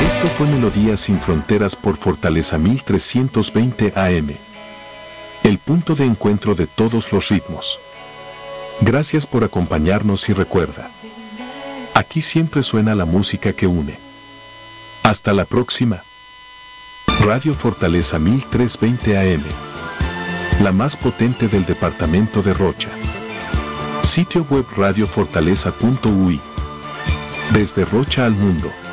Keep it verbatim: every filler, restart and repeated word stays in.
Esto fue Melodías sin Fronteras por Fortaleza mil trescientos veinte A M. El punto de encuentro de todos los ritmos. Gracias por acompañarnos y recuerda, aquí siempre suena la música que une. Hasta la próxima. Radio Fortaleza mil trescientos veinte A M. La más potente del departamento de Rocha. Sitio web radio fortaleza punto u i. Desde Rocha al mundo.